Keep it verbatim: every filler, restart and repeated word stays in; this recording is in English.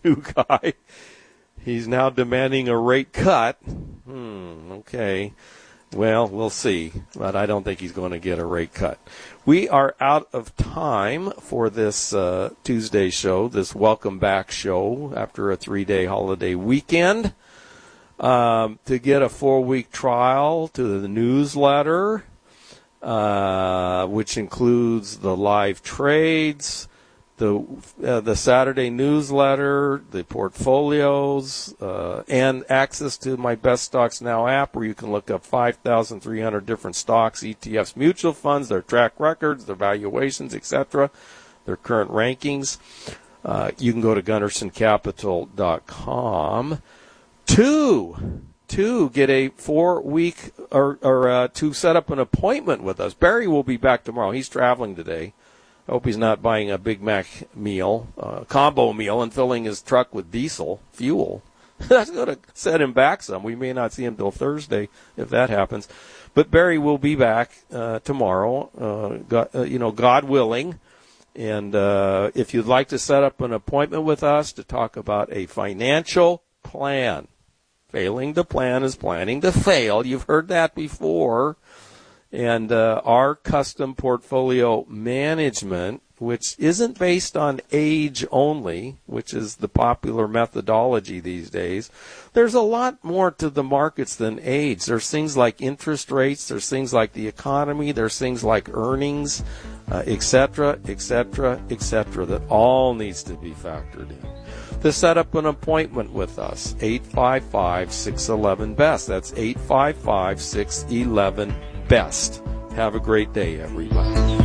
new guy. He's now demanding a rate cut. Hmm, okay. Well, we'll see, but I don't think he's going to get a rate cut. We are out of time for this uh, Tuesday show, this welcome back show after a three-day holiday weekend. Um, to get a four-week trial to the newsletter, uh, which includes the live trades, the uh, the Saturday newsletter, the portfolios, uh, and access to my Best Stocks Now app, where you can look up five thousand three hundred different stocks, E T Fs, mutual funds, their track records, their valuations, et cetera, their current rankings. Uh, you can go to gunderson capital dot com to to get a four-week or, or uh, to set up an appointment with us. Barry will be back tomorrow. He's traveling today. I hope he's not buying a Big Mac meal, uh, combo meal, and filling his truck with diesel fuel. That's going to set him back some. We may not see him till Thursday if that happens. But Barry will be back uh, tomorrow, uh, God, uh, you know, God willing. And uh, if you'd like to set up an appointment with us to talk about a financial plan, failing to plan is planning to fail. You've heard that before. And uh, our custom portfolio management, which isn't based on age only, which is the popular methodology these days. There's a lot more to the markets than age. There's things like interest rates. There's things like the economy. There's things like earnings, uh, et cetera, et cetera, et cetera, that all needs to be factored in. To set up an appointment with us, eight five five, six one one, B E S T. That's eight five five, six one one, B E S T. Have a great day, everybody.